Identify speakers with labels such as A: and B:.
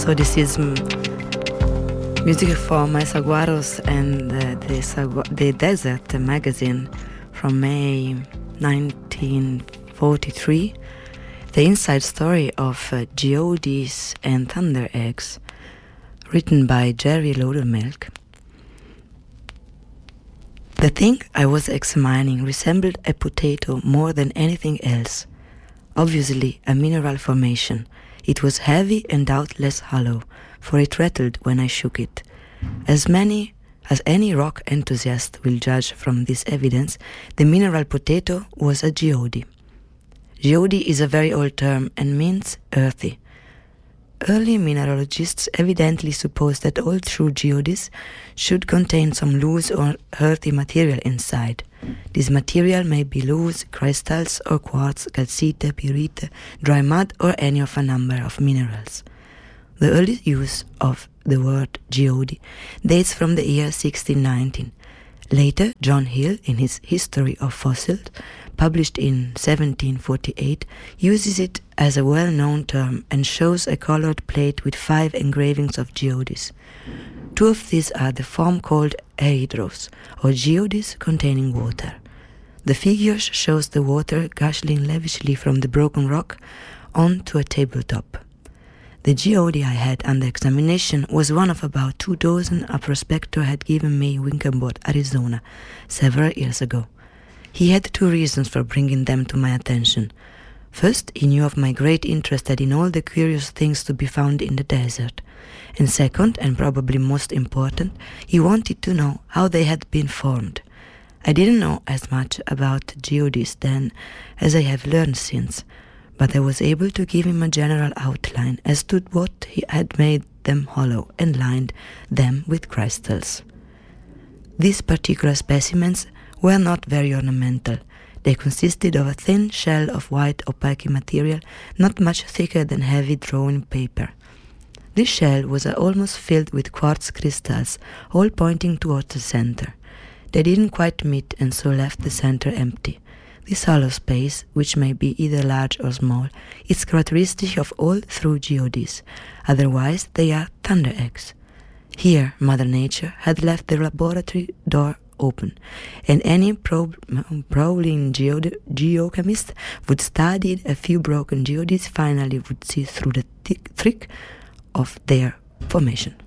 A: So this is music from My Saguaros and the Desert magazine from May 1943. The inside story of geodes and thunder eggs, written by Jerry Loudermilk. The thing I was examining resembled a potato more than anything else. Obviously a mineral formation. It was heavy and doubtless hollow, for it rattled when I shook it. As any rock enthusiast will judge from this evidence, the mineral potato was a geode. Geode is a very old term and means earthy. Early mineralogists evidently supposed that all true geodes should contain some loose or earthy material inside. This material may be loose crystals or quartz, calcite, pyrite, dry mud, or any of a number of minerals. The earliest use of the word geode dates from the year 1619. Later, John Hill, in his History of Fossils, published in 1748, uses it as a well-known term and shows a colored plate with 5 engravings of geodes. 2 of these are the form called hydros, or geodes containing water. The figure shows the water gushing lavishly from the broken rock onto a tabletop. The geode I had under examination was one of about 2 dozen a prospector had given me in Winterport, Arizona, several years ago. He had 2 reasons for bringing them to my attention. First, he knew of my great interest in all the curious things to be found in the desert. And second, and probably most important, he wanted to know how they had been formed. I didn't know as much about geodes then as I have learned since, but I was able to give him a general outline as to what had made them hollow and lined them with crystals. These particular specimens were not very ornamental. They consisted of a thin shell of white opaque material, not much thicker than heavy drawing paper. This shell was almost filled with quartz crystals, all pointing towards the center. They didn't quite meet and so left the center empty. This hollow space, which may be either large or small, is characteristic of all true geodes. Otherwise, they are thunder eggs. Here, Mother Nature had left the laboratory door open, and any prowling geochemist would study a few broken geodes, finally would see through the trick of their formation.